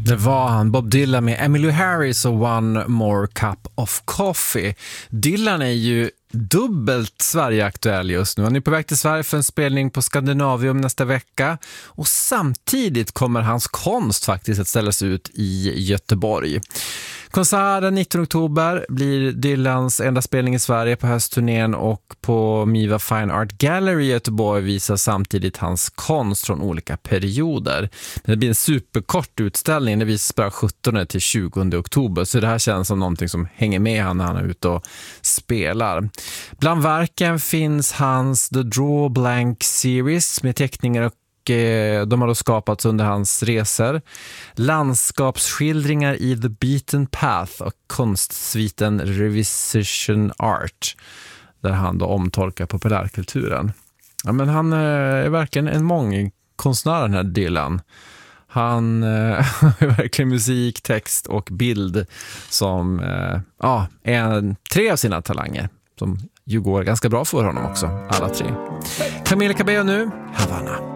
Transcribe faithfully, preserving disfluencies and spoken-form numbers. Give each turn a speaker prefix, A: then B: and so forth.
A: Det var han, Bob Dylan med Emmylou Harris och One More Cup of Coffee. Dylan är ju dubbelt Sverige-aktuell just nu. Han är på väg till Sverige för en spelning på Skandinavium nästa vecka. Och samtidigt kommer hans konst faktiskt att ställas ut i Göteborg. Konserten nittonde oktober blir Dylans enda spelning i Sverige på höstturnén, och på Miva Fine Art Gallery i Göteborg visar samtidigt hans konst från olika perioder. Det blir en superkort utställning, det visas bara sjuttonde till tjugonde oktober, så det här känns som någonting som hänger med han när han är ute och spelar. Bland verken finns hans The Draw Blank Series med teckningar och de har då skapats under hans resor. Landskapsskildringar i The Beaten Path och konstsviten Revision Art, där han då omtolkar populärkulturen. Ja, men han är verkligen en mångkonstnär, den här Dylan. Han är verkligen musik, text och bild som ja, är tre av sina talanger, som ju går ganska bra för honom också, alla tre. Camila Cabello nu, Havana.